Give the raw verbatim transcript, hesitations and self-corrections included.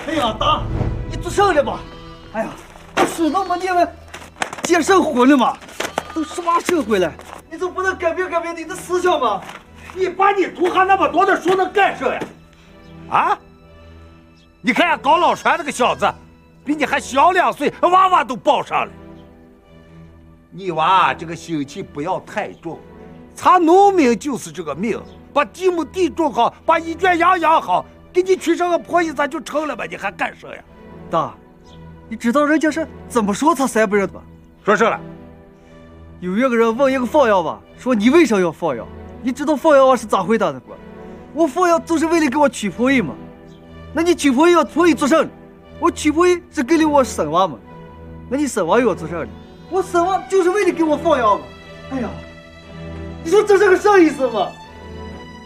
哎呀，大，你做啥了吧？哎呀，知道吗？你们结什婚了吗？都什么社会了，你就不能改变改变你的思想吗？ 你把你读下那么多的书能干什呀？啊？你看俺高老川那个小子，比你还小两岁，娃娃都抱上了。你娃这个心气不要太重，咱农民就是这个命，把地亩地种好，把一圈羊养好，给你娶上个婆姨，咱就成了吧？你还干什呀？ 大，你知道人家是怎么说他三不认的吗？ 说啥了？ 有一个人问一个放羊娃说：“你为啥要放羊？”你知道放羊娃是咋回答的不？我放羊就是为了给我娶婆姨嘛。那你娶婆姨要婆姨做啥呢？我娶婆姨是给了我生娃嘛。那你生娃又要做啥呢？我生娃就是为了给我放羊嘛。哎呀，你说这是个啥意思嘛？